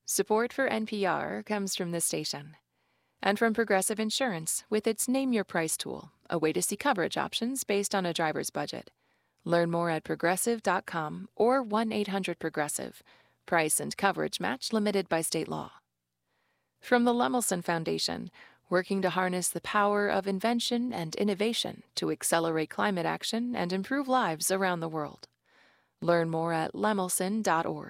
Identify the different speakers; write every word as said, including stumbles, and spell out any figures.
Speaker 1: Support for N P R comes from this station and from Progressive Insurance with its Name Your Price tool, a way to see coverage options based on a driver's budget. Learn more at progressive dot com or one eight hundred progressive. Price and coverage match limited by state law. From the Lemelson Foundation, working to harness the power of invention and innovation to accelerate climate action and improve lives around the world. Learn more at lemelson dot org.